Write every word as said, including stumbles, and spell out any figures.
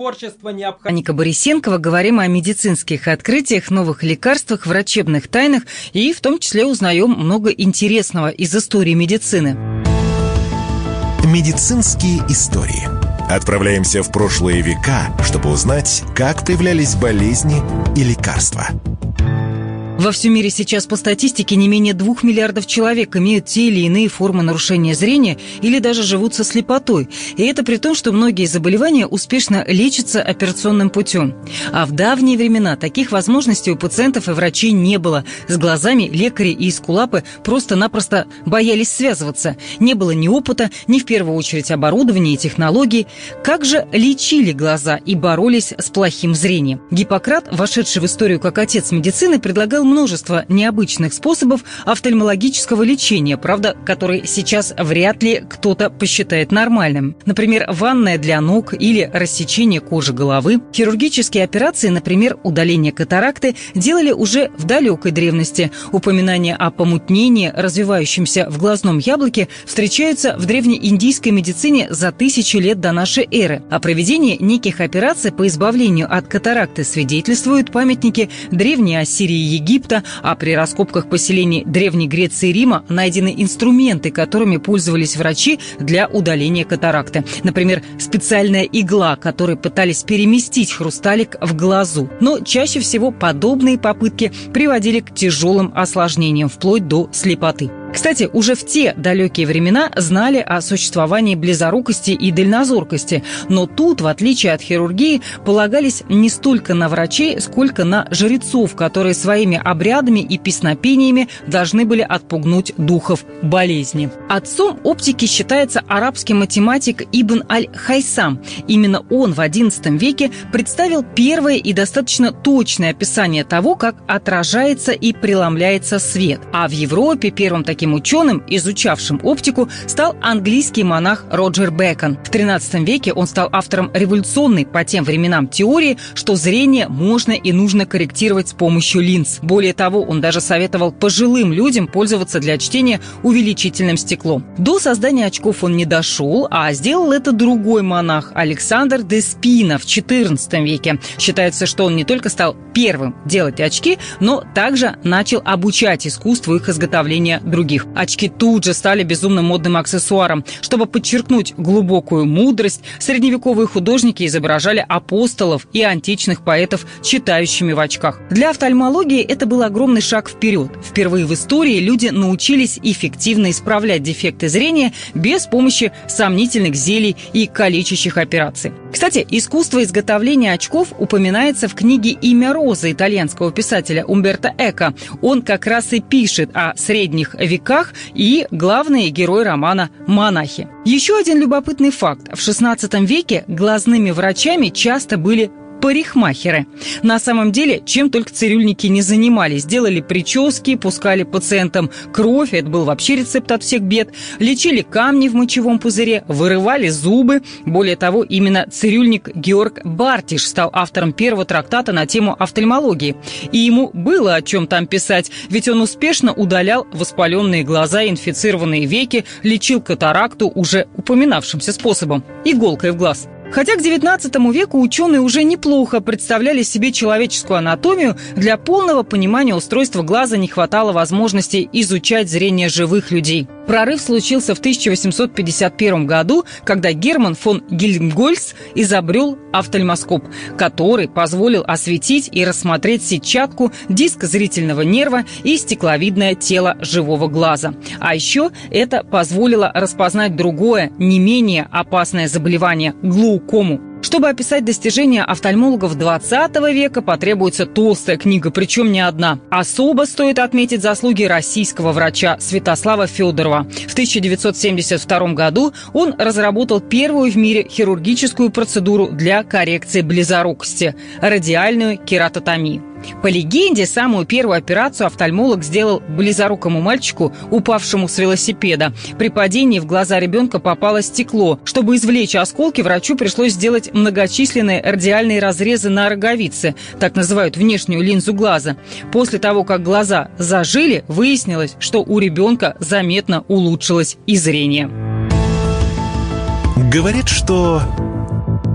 Творчество необходимо. Аника Борисенкова. Говорим о медицинских открытиях, новых лекарствах, врачебных тайнах и в том числе узнаем много интересного из истории медицины. Медицинские истории. Отправляемся в прошлые века, чтобы узнать, как появлялись болезни и лекарства. Во всем мире сейчас по статистике не менее двух миллиардов человек имеют те или иные формы нарушения зрения или даже живут со слепотой. И это при том, что многие заболевания успешно лечатся операционным путем. А в давние времена таких возможностей у пациентов и врачей не было. С глазами лекари и эскулапы просто-напросто боялись связываться. Не было ни опыта, ни в первую очередь оборудования и технологий. Как же лечили глаза и боролись с плохим зрением? Гиппократ, вошедший в историю как отец медицины, предлагал множество необычных способов офтальмологического лечения, правда, которые сейчас вряд ли кто-то посчитает нормальным. Например, ванная для ног или рассечение кожи головы. Хирургические операции, например, удаление катаракты, делали уже в далекой древности. Упоминания о помутнении, развивающемся в глазном яблоке, встречаются в древнеиндийской медицине за тысячи лет до нашей эры. О проведении неких операций по избавлению от катаракты свидетельствуют памятники Древней Ассирии и Египта, а при раскопках поселений Древней Греции и Рима найдены инструменты, которыми пользовались врачи для удаления катаракты. Например, специальная игла, которой пытались переместить хрусталик в глазу. Но чаще всего подобные попытки приводили к тяжелым осложнениям, вплоть до слепоты. Кстати, уже в те далекие времена знали о существовании близорукости и дальнозоркости, но тут, в отличие от хирургии, полагались не столько на врачей, сколько на жрецов, которые своими обрядами и песнопениями должны были отпугнуть духов болезни. Отцом оптики считается арабский математик Ибн аль-Хайсам. Именно он в одиннадцатом веке представил первое и достаточно точное описание того, как отражается и преломляется свет. А в Европе первым таким Таким ученым, изучавшим оптику, стал английский монах Роджер Бэкон. В тринадцатом веке он стал автором революционной по тем временам теории, что зрение можно и нужно корректировать с помощью линз. Более того, он даже советовал пожилым людям пользоваться для чтения увеличительным стеклом. До создания очков он не дошел, а сделал это другой монах Александр де Спина в четырнадцатом веке. Считается, что он не только стал первым делать очки, но также начал обучать искусству их изготовления других. Очки тут же стали безумно модным аксессуаром. Чтобы подчеркнуть глубокую мудрость, средневековые художники изображали апостолов и античных поэтов читающими в очках. Для офтальмологии это был огромный шаг вперед. Впервые в истории люди научились эффективно исправлять дефекты зрения без помощи сомнительных зелий и калечащих операций. Кстати, искусство изготовления очков упоминается в книге «Имя Розы» итальянского писателя Умберто Эко. Он как раз и пишет о средних веках и главный герой романа «Монахи». Еще один любопытный факт. В шестнадцатом веке глазными врачами часто были парикмахеры. На самом деле, чем только цирюльники не занимались. Делали прически, пускали пациентам кровь, это был вообще рецепт от всех бед. Лечили камни в мочевом пузыре, вырывали зубы. Более того, именно цирюльник Георг Бартиш стал автором первого трактата на тему офтальмологии. И ему было о чем там писать, ведь он успешно удалял воспаленные глаза, инфицированные веки, лечил катаракту уже упоминавшимся способом – иголкой в глаз. Хотя к девятнадцатому веку ученые уже неплохо представляли себе человеческую анатомию, для полного понимания устройства глаза не хватало возможности изучать зрение живых людей. Прорыв случился в тысяча восемьсот пятьдесят первом году, когда Герман фон Гельмгольц изобрел офтальмоскоп, который позволил осветить и рассмотреть сетчатку, диск зрительного нерва и стекловидное тело живого глаза. А еще это позволило распознать другое, не менее опасное заболевание – глаукому. Чтобы описать достижения офтальмологов двадцатого века, потребуется толстая книга, причем не одна. Особо стоит отметить заслуги российского врача Святослава Федорова. В тысяча девятьсот семьдесят втором году он разработал первую в мире хирургическую процедуру для коррекции близорукости – радиальную кератотомию. По легенде, самую первую операцию офтальмолог сделал близорукому мальчику, упавшему с велосипеда. При падении в глаза ребенка попало стекло. Чтобы извлечь осколки, врачу пришлось сделать многочисленные радиальные разрезы на роговице, так называют внешнюю линзу глаза. После того, как глаза зажили, выяснилось, что у ребенка заметно улучшилось и зрение. Говорят, что